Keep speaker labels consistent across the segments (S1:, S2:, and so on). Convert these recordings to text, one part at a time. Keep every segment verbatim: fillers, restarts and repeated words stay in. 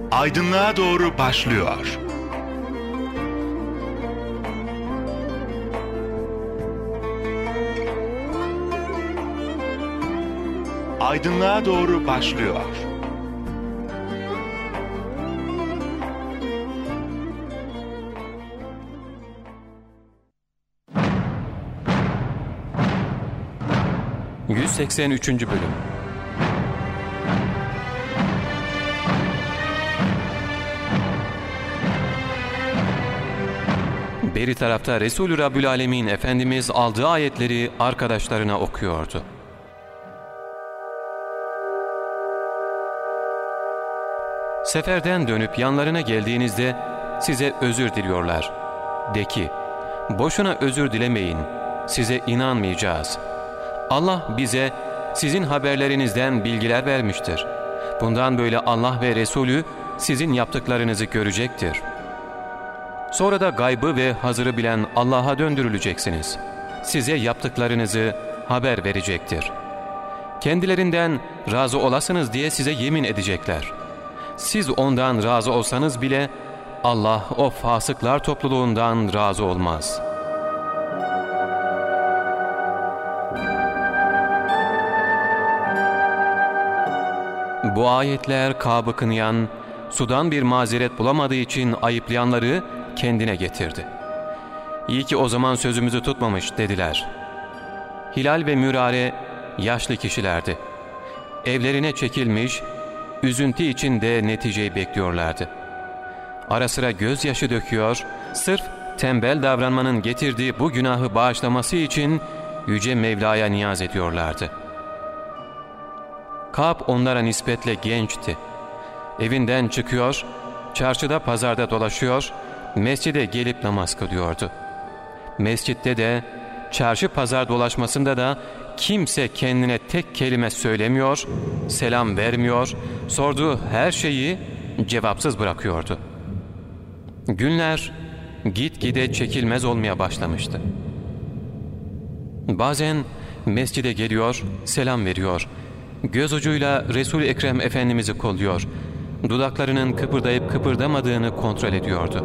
S1: Aydınlığa Doğru başlıyor. Aydınlığa Doğru başlıyor.
S2: yüz seksen üçüncü Bölüm. Beri tarafta Resulü Rabbül Alemin Efendimiz aldığı ayetleri arkadaşlarına okuyordu. Seferden dönüp yanlarına geldiğinizde size özür diliyorlar. De ki, boşuna özür dilemeyin, size inanmayacağız. Allah bize sizin haberlerinizden bilgiler vermiştir. Bundan böyle Allah ve Resulü sizin yaptıklarınızı görecektir. Sonra da gaybı ve hazırı bilen Allah'a döndürüleceksiniz. Size yaptıklarınızı haber verecektir. Kendilerinden razı olasınız diye size yemin edecekler. Siz ondan razı olsanız bile Allah o fasıklar topluluğundan razı olmaz. Bu ayetler Kâb'ı kınayan, sudan bir mazeret bulamadığı için ayıplayanları kendine getirdi. İyi ki o zaman sözümüzü tutmamış dediler. Hilal ve Mürare yaşlı kişilerdi. Evlerine çekilmiş, üzüntü içinde neticeyi bekliyorlardı. Ara sıra gözyaşı döküyor, sırf tembel davranmanın getirdiği bu günahı bağışlaması için Yüce Mevla'ya niyaz ediyorlardı. Kâb onlara nispetle gençti. Evinden çıkıyor, çarşıda pazarda dolaşıyor, mescide gelip namaz kılıyordu. Mescitte de, çarşı pazar dolaşmasında da kimse kendine tek kelime söylemiyor, selam vermiyor, sorduğu her şeyi cevapsız bırakıyordu. Günler gitgide çekilmez olmaya başlamıştı. Bazen mescide geliyor, selam veriyor, göz ucuyla Resul-i Ekrem Efendimiz'i kolluyor, dudaklarının kıpırdayıp kıpırdamadığını kontrol ediyordu.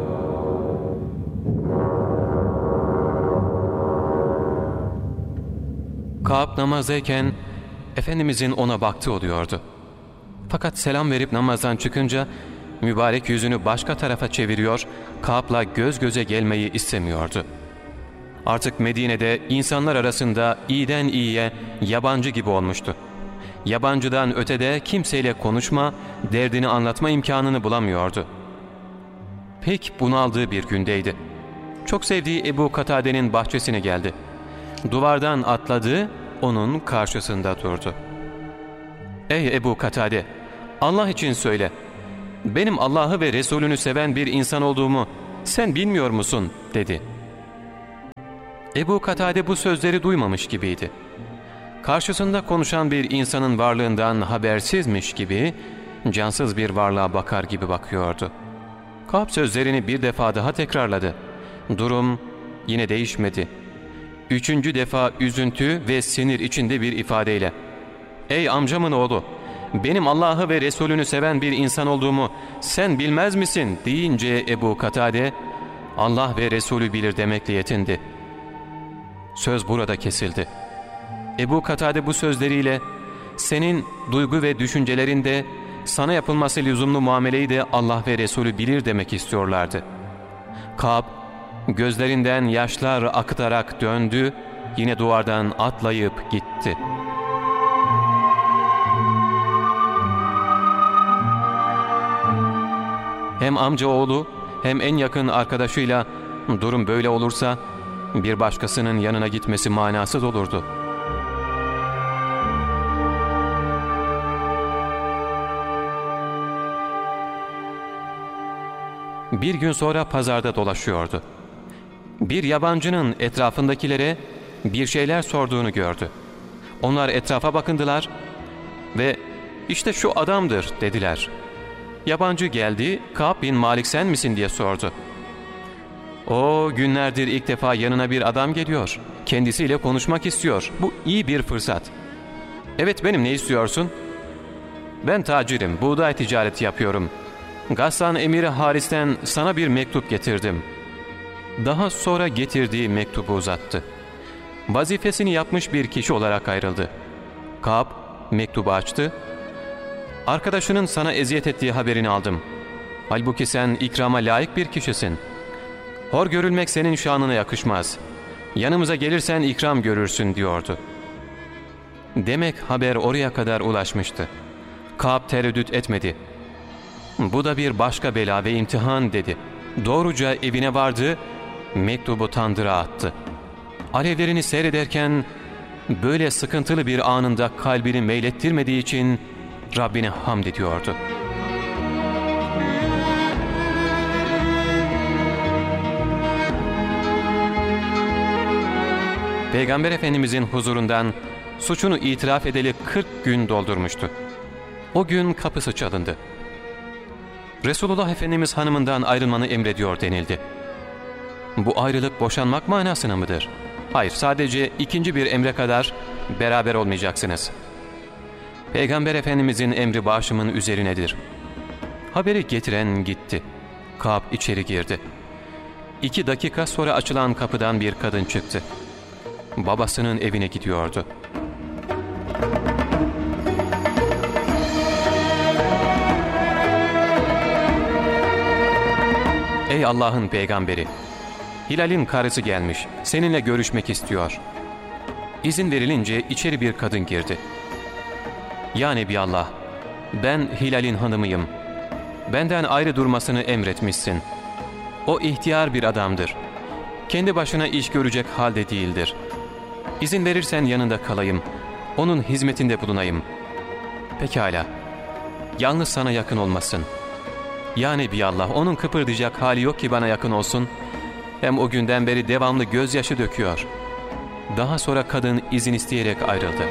S2: Kâb namazdayken Efendimizin ona baktığı oluyordu. Fakat selam verip namazdan çıkınca mübarek yüzünü başka tarafa çeviriyor, Kâb'la göz göze gelmeyi istemiyordu. Artık Medine'de insanlar arasında iyiden iyiye yabancı gibi olmuştu. Yabancıdan ötede kimseyle konuşma, derdini anlatma imkanını bulamıyordu. Pek bunaldığı bir gündeydi. Çok sevdiği Ebu Katade'nin bahçesine geldi. Duvardan atladı, onun karşısında durdu. ''Ey Ebu Katade, Allah için söyle, benim Allah'ı ve Resulünü seven bir insan olduğumu sen bilmiyor musun?'' dedi. Ebu Katade bu sözleri duymamış gibiydi. Karşısında konuşan bir insanın varlığından habersizmiş gibi, cansız bir varlığa bakar gibi bakıyordu. Kâb sözlerini bir defa daha tekrarladı. Durum yine değişmedi. Üçüncü defa üzüntü ve sinir içinde bir ifadeyle, ''Ey amcamın oğlu, benim Allah'ı ve Resulünü seven bir insan olduğumu sen bilmez misin?'' deyince Ebu Katade, ''Allah ve Resulü bilir'' demekle yetindi. Söz burada kesildi. Ebu Katade bu sözleriyle, ''Senin duygu ve düşüncelerinde sana yapılması lüzumlu muameleyi de Allah ve Resulü bilir'' demek istiyorlardı. Kâb gözlerinden yaşlar akıtarak döndü, yine duvardan atlayıp gitti. Hem amca oğlu hem en yakın arkadaşıyla durum böyle olursa bir başkasının yanına gitmesi manasız olurdu. Bir gün sonra pazarda dolaşıyordu. Bir yabancının etrafındakilere bir şeyler sorduğunu gördü. Onlar etrafa bakındılar ve ''İşte şu adamdır'' dediler. Yabancı geldi, ''Kâb bin Malik sen misin?'' diye sordu. ''O günlerdir ilk defa yanına bir adam geliyor. Kendisiyle konuşmak istiyor. Bu iyi bir fırsat.'' ''Evet benim, ne istiyorsun?'' ''Ben tacirim, buğday ticareti yapıyorum. Gassan emiri Haris'ten sana bir mektup getirdim. Daha sonra getirdiği mektubu uzattı. Vazifesini yapmış bir kişi olarak ayrıldı. Kâb mektubu açtı. Arkadaşının sana eziyet ettiği haberini aldım. Halbuki sen ikrama layık bir kişisin. Hor görülmek senin şanına yakışmaz. Yanımıza gelirsen ikram görürsün diyordu. Demek haber oraya kadar ulaşmıştı. Kâb tereddüt etmedi. Bu da bir başka bela ve imtihan dedi. Doğruca evine vardı, mektubu tandıra attı. Alevlerini seyrederken böyle sıkıntılı bir anında kalbini meylettirmediği için Rabbine hamd ediyordu. Peygamber Efendimizin huzurundan suçunu itiraf edeli kırk gün doldurmuştu. O gün kapısı çalındı. Resulullah Efendimiz hanımından ayrılmanı emrediyor denildi. Bu ayrılık boşanmak manasına mıdır? Hayır, sadece ikinci bir emre kadar beraber olmayacaksınız. Peygamber Efendimizin emri başımın üzerinedir. Haberi getiren gitti. Kâb içeri girdi. İki dakika sonra açılan kapıdan bir kadın çıktı. Babasının evine gidiyordu. Ey Allah'ın peygamberi! Hilal'in karısı gelmiş, seninle görüşmek istiyor. İzin verilince içeri bir kadın girdi. Ya Nebiallah, ben Hilal'in hanımıyım. Benden ayrı durmasını emretmişsin. O ihtiyar bir adamdır. Kendi başına iş görecek halde değildir. İzin verirsen yanında kalayım, onun hizmetinde bulunayım. Pekala, yalnız sana yakın olmasın. Ya Nebiallah, onun kıpırdayacak hali yok ki bana yakın olsun. Hem o günden beri devamlı gözyaşı döküyor. Daha sonra kadın izin isteyerek ayrıldı.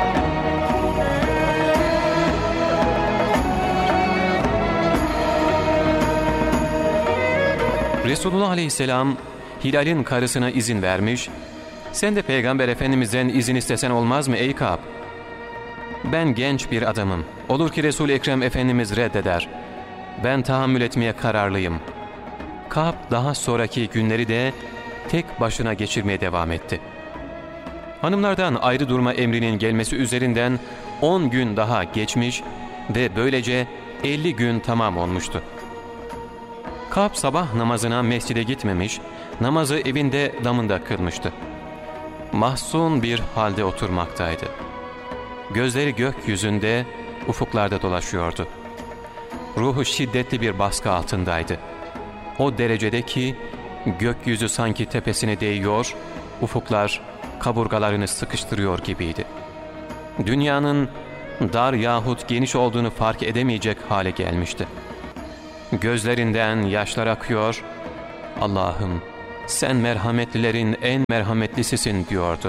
S2: Resulullah Aleyhisselam Hilal'in karısına izin vermiş, sen de Peygamber Efendimiz'den izin istesen olmaz mı ey Kâb? Ben genç bir adamım. Olur ki Resul-i Ekrem Efendimiz reddeder. Ben tahammül etmeye kararlıyım. Kâb daha sonraki günleri de tek başına geçirmeye devam etti. Hanımlardan ayrı durma emrinin gelmesi üzerinden on gün daha geçmiş ve böylece elli gün tamam olmuştu. Kâb sabah namazına mescide gitmemiş, namazı evinde damında kılmıştı. Mahzun bir halde oturmaktaydı. Gözleri gökyüzünde, ufuklarda dolaşıyordu. Ruhu şiddetli bir baskı altındaydı. O derecede ki gökyüzü sanki tepesine değiyor, ufuklar kaburgalarını sıkıştırıyor gibiydi. Dünyanın dar yahut geniş olduğunu fark edemeyecek hale gelmişti. Gözlerinden yaşlar akıyor, Allah'ım sen merhametlilerin en merhametlisisin diyordu.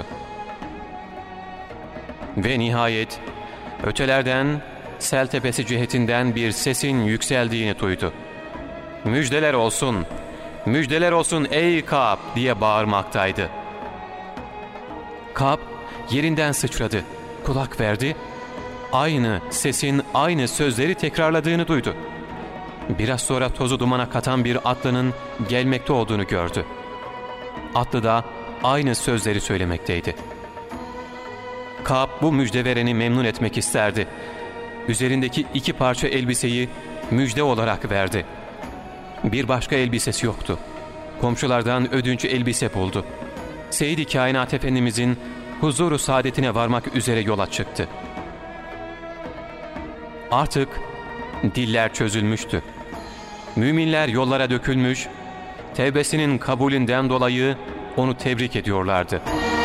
S2: Ve nihayet ötelerden Sel Tepesi cihetinden bir sesin yükseldiğini duydu. Müjdeler olsun, müjdeler olsun ey Kâb diye bağırmaktaydı. Kâb yerinden sıçradı, kulak verdi, aynı sesin aynı sözleri tekrarladığını duydu. Biraz sonra tozu dumana katan bir atlının gelmekte olduğunu gördü. Atlı da aynı sözleri söylemekteydi. Kâb bu müjde vereni memnun etmek isterdi. Üzerindeki iki parça elbiseyi müjde olarak verdi. Bir başka elbisesi yoktu. Komşulardan ödünç elbise buldu. Seyyid-i Kainat Efendimizin huzuru saadetine varmak üzere yola çıktı. Artık diller çözülmüştü. Müminler yollara dökülmüş, tevbesinin kabulünden dolayı onu tebrik ediyorlardı.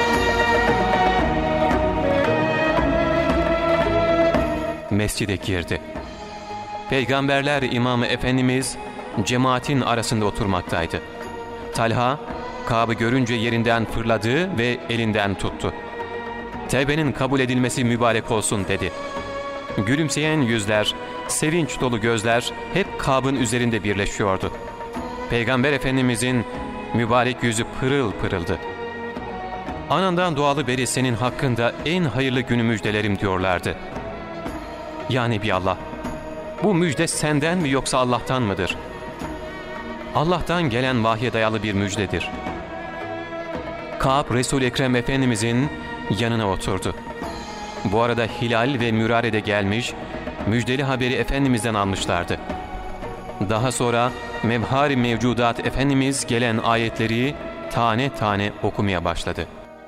S2: Mescide girdi. Peygamberler İmamı Efendimiz cemaatin arasında oturmaktaydı. Talha, Kâb'ı görünce yerinden fırladı ve elinden tuttu. Tevbenin kabul edilmesi mübarek olsun dedi. Gülümseyen yüzler, sevinç dolu gözler hep Kâb'ın üzerinde birleşiyordu. Peygamber Efendimizin mübarek yüzü pırıl pırıldı. Anandan doğalı beri senin hakkında en hayırlı günü müjdelerim diyorlardı. Ya Nebiallah, Bu müjde senden mi yoksa Allah'tan mıdır? Allah'tan gelen vahye dayalı bir müjdedir. Kâb, Resul-i Ekrem Efendimizin yanına oturdu. Bu arada Hilal ve Mürare de gelmiş, müjdeli haberi Efendimiz'den almışlardı. Daha sonra Mevhar-i Mevcudat Efendimiz gelen ayetleri tane tane okumaya başladı.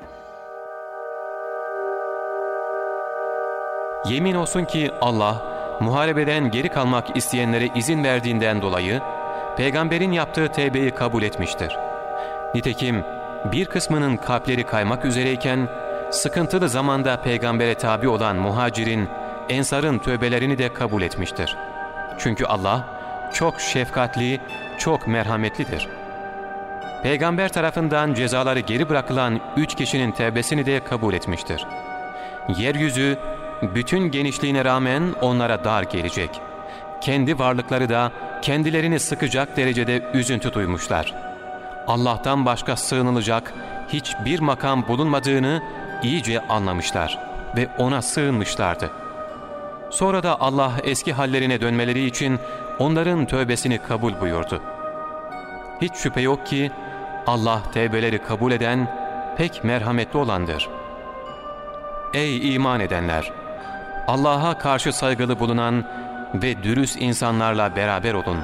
S2: Yemin olsun ki Allah, muharebeden geri kalmak isteyenlere izin verdiğinden dolayı, Peygamberin yaptığı tevbeyi kabul etmiştir. Nitekim bir kısmının kalpleri kaymak üzereyken, sıkıntılı zamanda Peygamber'e tabi olan muhacirin, ensarın tövbelerini de kabul etmiştir. Çünkü Allah çok şefkatli, çok merhametlidir. Peygamber tarafından cezaları geri bırakılan üç kişinin tevbesini de kabul etmiştir. Yeryüzü bütün genişliğine rağmen onlara dar gelecek. Kendi varlıkları da kendilerini sıkacak derecede üzüntü duymuşlar. Allah'tan başka sığınılacak hiçbir makam bulunmadığını iyice anlamışlar ve ona sığınmışlardı. Sonra da Allah eski hallerine dönmeleri için onların tövbesini kabul buyurdu. Hiç şüphe yok ki Allah tevbeleri kabul eden pek merhametli olandır. Ey iman edenler! Allah'a karşı saygılı bulunan ve dürüst insanlarla beraber olun.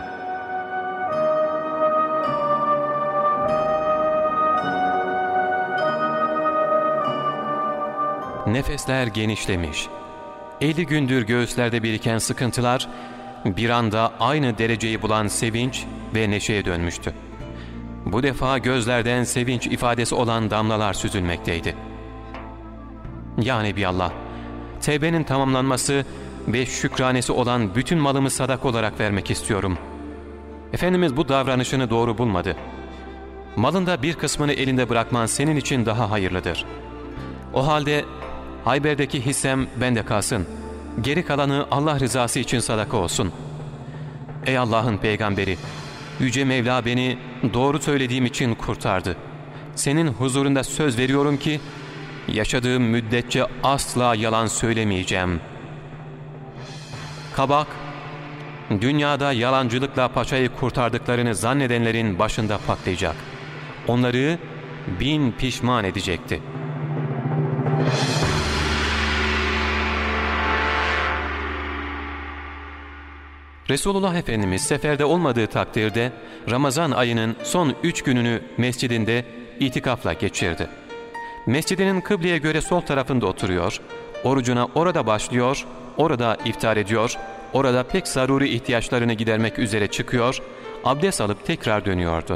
S2: Nefesler genişlemiş. elli gündür göğüslerde biriken sıkıntılar bir anda aynı dereceyi bulan sevinç ve neşeye dönmüştü. Bu defa gözlerden sevinç ifadesi olan damlalar süzülmekteydi. Ya Nebiallah, tevbenin tamamlanması ve şükranesi olan bütün malımı sadaka olarak vermek istiyorum. Efendimiz bu davranışını doğru bulmadı. Malında bir kısmını elinde bırakman senin için daha hayırlıdır. O halde Hayber'deki hissem bende kalsın. Geri kalanı Allah rızası için sadaka olsun. Ey Allah'ın peygamberi! Yüce Mevla beni doğru söylediğim için kurtardı. Senin huzurunda söz veriyorum ki yaşadığım müddetçe asla yalan söylemeyeceğim. Kabak, dünyada yalancılıkla paçayı kurtardıklarını zannedenlerin başında patlayacak. Onları bin pişman edecekti. Resulullah Efendimiz seferde olmadığı takdirde Ramazan ayının son üç gününü mescidinde itikafla geçirdi. Mescidinin kıbleye göre sol tarafında oturuyor, orucuna orada başlıyor, orada iftar ediyor, orada pek zaruri ihtiyaçlarını gidermek üzere çıkıyor, abdest alıp tekrar dönüyordu.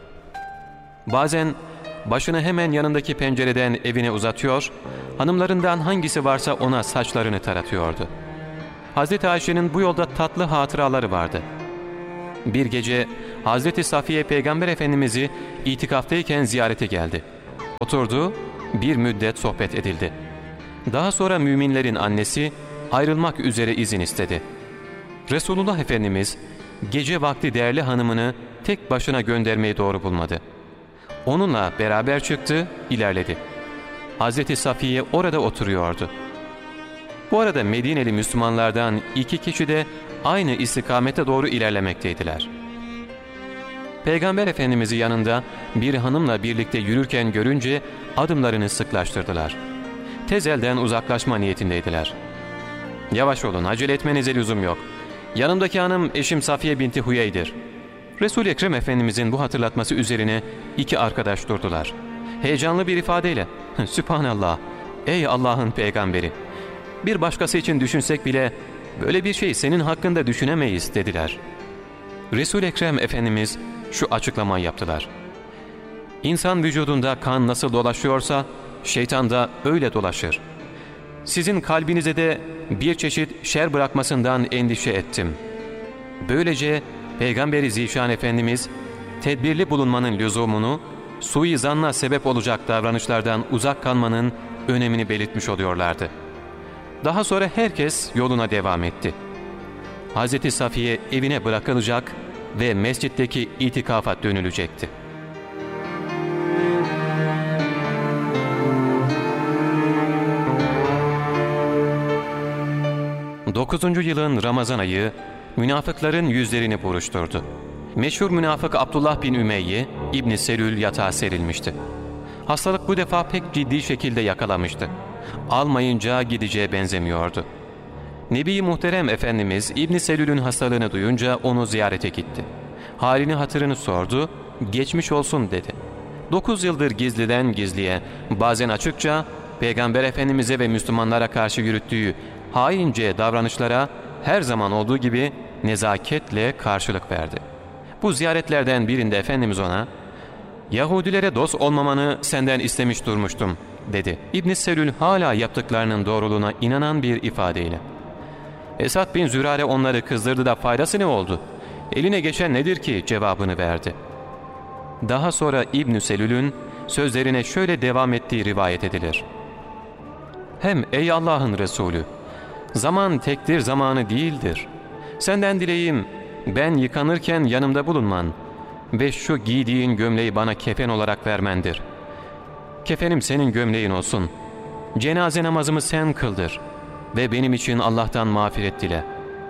S2: Bazen başını hemen yanındaki pencereden evine uzatıyor, hanımlarından hangisi varsa ona saçlarını taratıyordu. Hazreti Ayşe'nin bu yolda tatlı hatıraları vardı. Bir gece Hazreti Safiye Peygamber Efendimiz'i itikaftayken ziyarete geldi. Oturdu, bir müddet sohbet edildi. Daha sonra müminlerin annesi ayrılmak üzere izin istedi. Resulullah Efendimiz gece vakti değerli hanımını tek başına göndermeyi doğru bulmadı. Onunla beraber çıktı, ilerledi. Hazreti Safiye orada oturuyordu. Bu arada Medineli Müslümanlardan iki kişi de aynı istikamete doğru ilerlemekteydiler. Peygamber Efendimiz'i yanında bir hanımla birlikte yürürken görünce adımlarını sıklaştırdılar. Tez elden uzaklaşma niyetindeydiler. ''Yavaş olun, acele etmenize lüzum yok. Yanımdaki hanım eşim Safiye binti Huyey'dir.'' Resul-i Ekrem Efendimizin bu hatırlatması üzerine iki arkadaş durdular. Heyecanlı bir ifadeyle ''Sübhanallah, ey Allah'ın peygamberi! Bir başkası için düşünsek bile böyle bir şey senin hakkında düşünemeyiz.'' dediler. Resul-i Ekrem Efendimiz şu açıklamayı yaptılar. İnsan vücudunda kan nasıl dolaşıyorsa şeytan da öyle dolaşır. Sizin kalbinize de bir çeşit şer bırakmasından endişe ettim. Böylece Peygamber-i Zişan Efendimiz tedbirli bulunmanın lüzumunu, suizanla sebep olacak davranışlardan uzak kalmanın önemini belirtmiş oluyorlardı. Daha sonra herkes yoluna devam etti. Hazreti Safiye evine bırakılacak ve mescitteki itikafa dönülecekti. Dokuzuncu yılın Ramazan ayı münafıkların yüzlerini buruşturdu. Meşhur münafık Abdullah bin Ümeyye, İbn Selül yatağa serilmişti. Hastalık bu defa pek ciddi şekilde yakalamıştı. Almayınca gideceğe benzemiyordu. Nebi Muhterem Efendimiz İbn Selül'ün hastalığını duyunca onu ziyarete gitti. Halini hatırını sordu, geçmiş olsun dedi. Dokuz yıldır gizliden gizliye, bazen açıkça Peygamber Efendimiz'e ve Müslümanlara karşı yürüttüğü haince davranışlara her zaman olduğu gibi nezaketle karşılık verdi. Bu ziyaretlerden birinde Efendimiz ona, "Yahudilere dost olmamanı senden istemiş durmuştum," dedi. İbn Selül hala yaptıklarının doğruluğuna inanan bir ifadeyle. Esad bin Zürare onları kızdırdı da faydası ne oldu? Eline geçen nedir ki cevabını verdi. Daha sonra İbn Selül'ün sözlerine şöyle devam ettiği rivayet edilir. Hem ey Allah'ın Resulü, zaman tektir zamanı değildir. Senden dileğim ben yıkanırken yanımda bulunman ve şu giydiğin gömleği bana kefen olarak vermendir. Kefenim senin gömleğin olsun. Cenaze namazımı sen kıldır ve benim için Allah'tan mağfiret dile.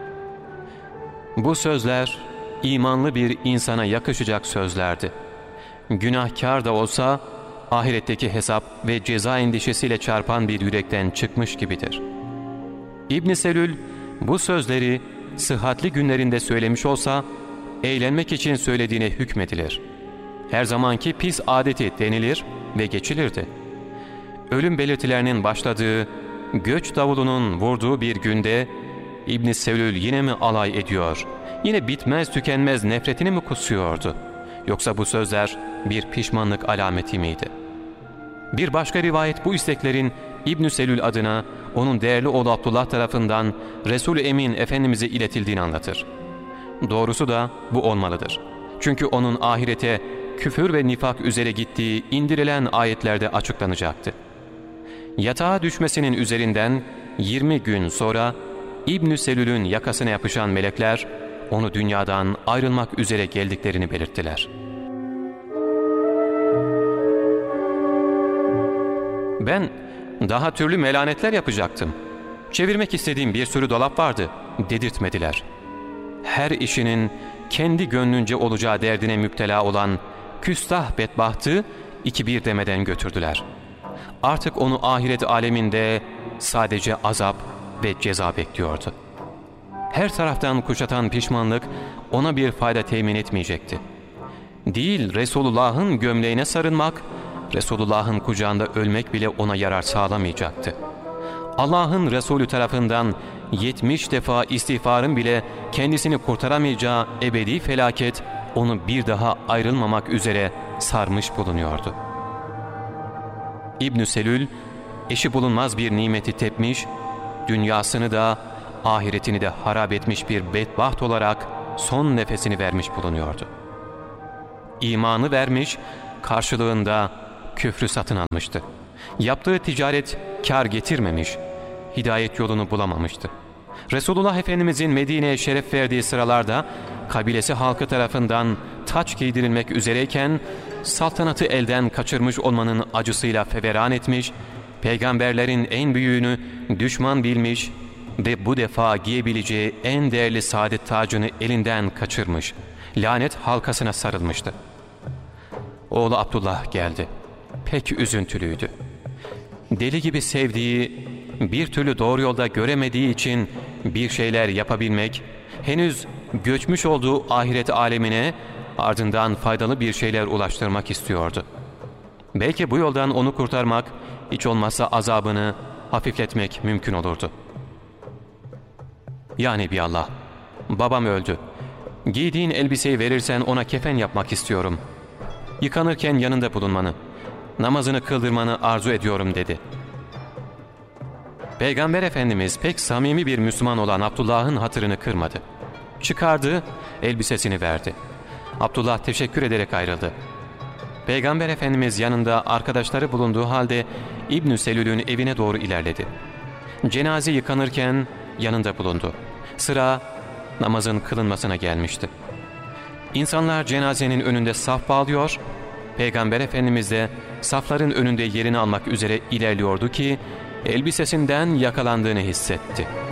S2: Bu sözler imanlı bir insana yakışacak sözlerdi. Günahkar da olsa ahiretteki hesap ve ceza endişesiyle çarpan bir yürekten çıkmış gibidir. İbn Selül bu sözleri sıhhatli günlerinde söylemiş olsa eğlenmek için söylediğine hükmedilir. Her zamanki pis adeti denilir ve geçilirdi. Ölüm belirtilerinin başladığı, göç davulunun vurduğu bir günde İbn Selül yine mi alay ediyor, yine bitmez tükenmez nefretini mi kusuyordu? Yoksa bu sözler bir pişmanlık alameti miydi? Bir başka rivayet bu isteklerin İbn Selül adına onun değerli oğlu Abdullah tarafından Resul-i Emin Efendimiz'e iletildiğini anlatır. Doğrusu da bu olmalıdır. Çünkü onun ahirete küfür ve nifak üzere gittiği indirilen ayetlerde açıklanacaktı. Yatağa düşmesinin üzerinden yirmi gün sonra İbn Selül'ün yakasına yapışan melekler onu dünyadan ayrılmak üzere geldiklerini belirttiler. Ben daha türlü melanetler yapacaktım. Çevirmek istediğim bir sürü dolap vardı, dedirtmediler. Her işinin kendi gönlünce olacağı derdine müptela olan küstah bedbahtı iki bir demeden götürdüler. Artık onu ahiret aleminde sadece azap ve ceza bekliyordu. Her taraftan kuşatan pişmanlık ona bir fayda temin etmeyecekti. Değil Resulullah'ın gömleğine sarılmak, Resulullah'ın kucağında ölmek bile ona yarar sağlamayacaktı. Allah'ın Resulü tarafından yetmiş defa istiğfarın bile kendisini kurtaramayacağı ebedi felaket onu bir daha ayrılmamak üzere sarmış bulunuyordu. İbn Selül eşi bulunmaz bir nimeti tepmiş, dünyasını da ahiretini de harap etmiş bir bedbaht olarak son nefesini vermiş bulunuyordu. İmanı vermiş, karşılığında küfrü satın almıştı. Yaptığı ticaret kar getirmemiş, hidayet yolunu bulamamıştı. Resulullah Efendimizin Medine'ye şeref verdiği sıralarda kabilesi halkı tarafından taç giydirilmek üzereyken saltanatı elden kaçırmış olmanın acısıyla feveran etmiş, peygamberlerin en büyüğünü düşman bilmiş ve bu defa giyebileceği en değerli saadet tacını elinden kaçırmış, lanet halkasına sarılmıştı. Oğlu Abdullah geldi. Pek üzüntülüydü. Deli gibi sevdiği, bir türlü doğru yolda göremediği için bir şeyler yapabilmek, henüz göçmüş olduğu ahiret alemine ardından faydalı bir şeyler ulaştırmak istiyordu. Belki bu yoldan onu kurtarmak, hiç olmazsa azabını hafifletmek mümkün olurdu. "Ya Nebiallah, babam öldü. Giydiğin elbiseyi verirsen ona kefen yapmak istiyorum. Yıkanırken yanında bulunmanı, namazını kıldırmanı arzu ediyorum," dedi. Peygamber Efendimiz pek samimi bir Müslüman olan Abdullah'ın hatırını kırmadı. Çıkardı, elbisesini verdi. Abdullah teşekkür ederek ayrıldı. Peygamber Efendimiz yanında arkadaşları bulunduğu halde İbn Selül'ün evine doğru ilerledi. Cenaze yıkanırken yanında bulundu. Sıra namazın kılınmasına gelmişti. İnsanlar cenazenin önünde saf bağlıyor, Peygamber Efendimiz de safların önünde yerini almak üzere ilerliyordu ki elbisesinden yakalandığını hissetti.